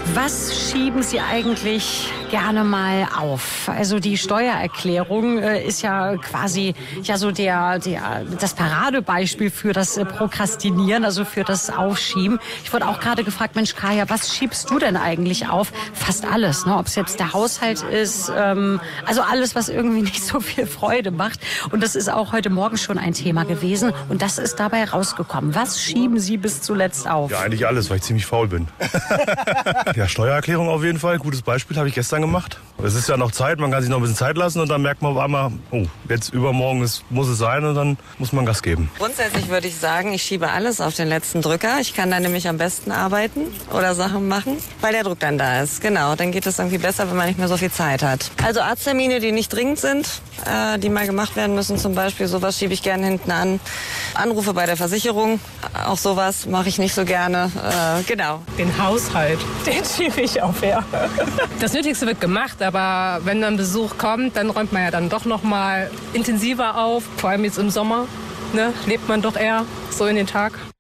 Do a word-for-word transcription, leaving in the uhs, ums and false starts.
Was schieben Sie eigentlich gerne mal auf? Also die Steuererklärung äh, ist ja quasi ja so der, der das Paradebeispiel für das äh, Prokrastinieren, also für das Aufschieben. Ich wurde auch gerade gefragt, Mensch Kaya, was schiebst du denn eigentlich auf? Fast alles, ne? Ob es jetzt der Haushalt ist, ähm, also alles, was irgendwie nicht so viel Freude macht. Und das ist auch heute Morgen schon ein Thema gewesen. Und das ist dabei rausgekommen. Was schieben Sie bis zuletzt auf? Ja, eigentlich alles, weil ich ziemlich faul bin. Ja, Steuererklärung auf jeden Fall. Gutes Beispiel, habe ich gestern gemacht. Es ist ja noch Zeit, man kann sich noch ein bisschen Zeit lassen und dann merkt man auf einmal, oh, jetzt übermorgen ist, muss es sein und dann muss man Gas geben. Grundsätzlich würde ich sagen, ich schiebe alles auf den letzten Drücker. Ich kann dann nämlich am besten arbeiten oder Sachen machen, weil der Druck dann da ist. Genau, dann geht es irgendwie besser, wenn man nicht mehr so viel Zeit hat. Also Arzttermine, die nicht dringend sind, äh, die mal gemacht werden müssen zum Beispiel, sowas schiebe ich gerne hinten an. Anrufe bei der Versicherung, auch sowas mache ich nicht so gerne. Äh, genau. Den Haushalt, den schiebe ich auf, ja. Das Nötigste wird gemacht, aber wenn dann Besuch kommt, dann räumt man ja dann doch noch mal intensiver auf. Vor allem jetzt im Sommer, ne, lebt man doch eher so in den Tag.